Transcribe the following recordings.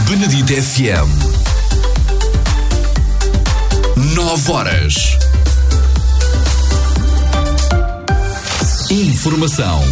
Benedito FM. 9 horas. Informação.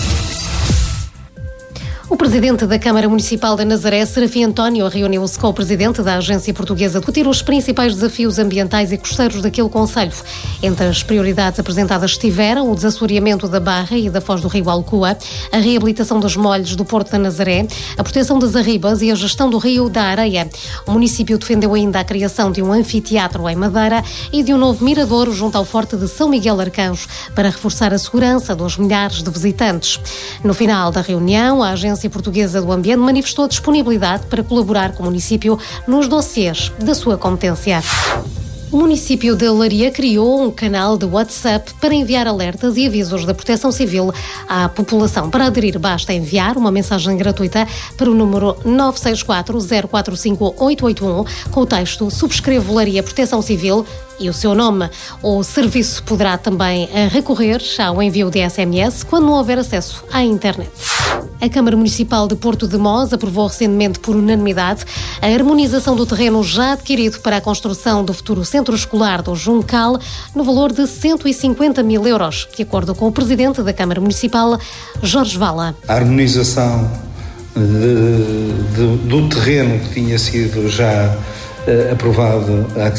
O presidente da Câmara Municipal de Nazaré, Serafim António, reuniu-se com o presidente da Agência Portuguesa de discutir os principais desafios ambientais e costeiros daquele concelho. Entre as prioridades apresentadas estiveram o desassoreamento da Barra e da Foz do Rio Alcoa, a reabilitação dos molhos do Porto da Nazaré, a proteção das arribas e a gestão do Rio da Areia. O município defendeu ainda a criação de um anfiteatro em Madeira e de um novo miradouro junto ao Forte de São Miguel Arcanjo para reforçar a segurança dos milhares de visitantes. No final da reunião, a Agência Portuguesa do Ambiente manifestou disponibilidade para colaborar com o município nos dossiês da sua competência. O município de Leiria criou um canal de WhatsApp para enviar alertas e avisos da Proteção Civil à população. Para aderir, basta enviar uma mensagem gratuita para o número 964-045-881 com o texto "Subscrevo Leiria Proteção Civil" e o seu nome. O serviço poderá também recorrer ao envio de SMS quando não houver acesso à internet. A Câmara Municipal de Porto de Mós aprovou recentemente por unanimidade a harmonização do terreno já adquirido para a construção do futuro centro escolar do Juncal no valor de 150 mil euros, de acordo com o presidente da Câmara Municipal, Jorge Vala. A harmonização do terreno que tinha sido já aprovado há